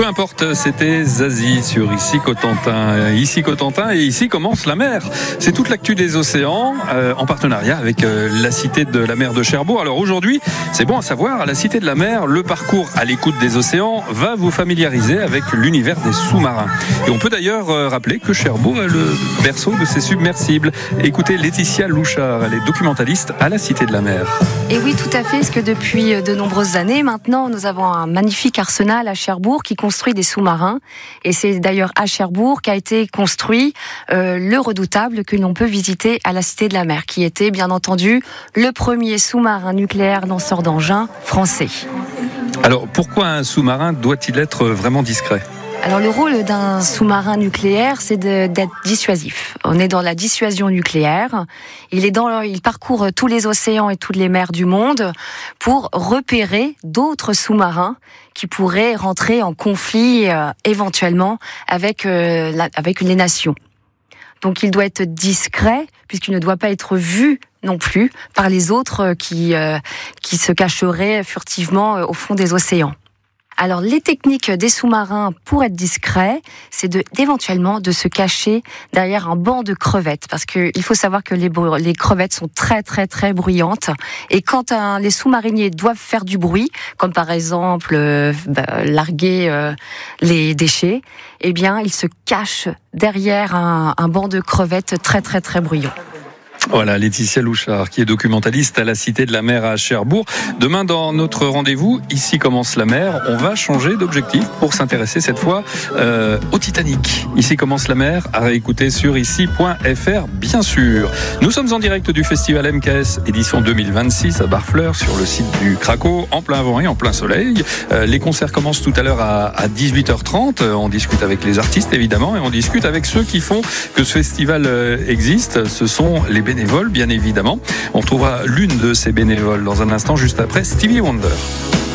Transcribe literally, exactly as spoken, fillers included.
Peu importe, c'était Zazie sur Ici Cotentin. Ici Cotentin et ici commence la mer. C'est toute l'actu des océans euh, en partenariat avec euh, la Cité de la mer de Cherbourg. Alors aujourd'hui, c'est bon à savoir, à la Cité de la mer, le parcours à l'écoute des océans va vous familiariser avec l'univers des sous-marins. Et on peut d'ailleurs euh, rappeler que Cherbourg est le berceau de ces submersibles. Écoutez Laetitia Louchard, elle est documentaliste à la Cité de la mer. Et oui, tout à fait, parce que depuis de nombreuses années maintenant, nous avons un magnifique arsenal à Cherbourg qui construit des sous-marins. Et c'est d'ailleurs à Cherbourg qu'a été construit euh, le redoutable que l'on peut visiter à la Cité de la mer, qui était bien entendu le premier sous-marin nucléaire lanceur d'engins français. Alors pourquoi un sous-marin doit-il être vraiment discret ? Alors le rôle d'un sous-marin nucléaire, c'est de, d'être dissuasif. On est dans la dissuasion nucléaire. Il est dans, il parcourt tous les océans et toutes les mers du monde pour repérer d'autres sous-marins qui pourraient rentrer en conflit euh, éventuellement avec euh, la, avec les nations. Donc il doit être discret puisqu'il ne doit pas être vu non plus par les autres qui euh, qui se cacheraient furtivement au fond des océans. Alors, les techniques des sous-marins pour être discrets, c'est de, d'éventuellement de se cacher derrière un banc de crevettes. Parce que il faut savoir que les, les crevettes sont très, très, très bruyantes. Et quand un, les sous-mariniers doivent faire du bruit, comme par exemple euh, bah, larguer euh, les déchets, eh bien, ils se cachent derrière un, un banc de crevettes très, très, très bruyant. Voilà, Laetitia Louchard, qui est documentaliste à la Cité de la mer à Cherbourg. Demain, dans notre rendez-vous, Ici commence la mer, on va changer d'objectif pour s'intéresser cette fois euh, au Titanic. Ici commence la mer, à réécouter sur ici point f r, bien sûr. Nous sommes en direct du Festival M K S, édition deux mille vingt-six à Barfleur, sur le site du Craco, en plein vent et en plein soleil. Euh, les concerts commencent tout à l'heure à, à dix-huit heures trente. On discute avec les artistes, évidemment, et on discute avec ceux qui font que ce festival euh, existe. Ce sont les bénévoles, bien évidemment. On retrouvera l'une de ces bénévoles dans un instant, juste après Stevie Wonder.